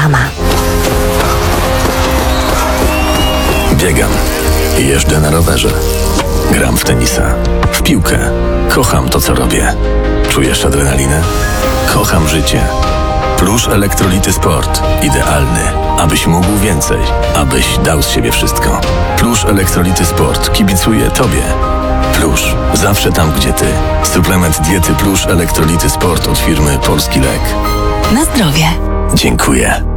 sama. Biegam. Jeżdżę na rowerze. Gram w tenisa. W piłkę. Kocham to, co robię. Czujesz adrenalinę? Kocham życie. Plusz Elektrolity Sport. Idealny, abyś mógł więcej. Abyś dał z siebie wszystko. Plusz Elektrolity Sport kibicuje Tobie. Plusz. Zawsze tam, gdzie Ty. Suplement diety Plusz Elektrolity Sport od firmy Polski Lek. Na zdrowie. Dziękuję.